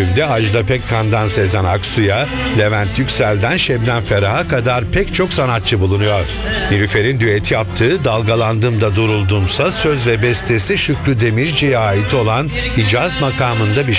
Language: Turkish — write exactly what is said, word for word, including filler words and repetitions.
albümde Ajda Pekkan'dan Sezen Aksu'ya, Levent Yüksel'den Şebnem Ferah'a kadar pek çok sanatçı bulunuyor. Nilüfer'in düet yaptığı Dalgalandım da Duruldumsa söz ve bestesi Şükrü Demirci'ye ait olan Hicaz makamında bir